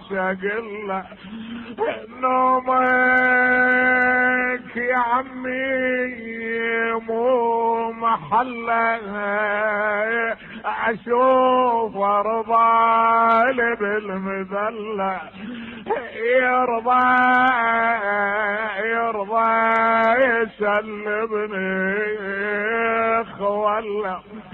عاشق له نومك يا عمي مو محله اشوف ارضى بالمذله يرضى يسلبني خوله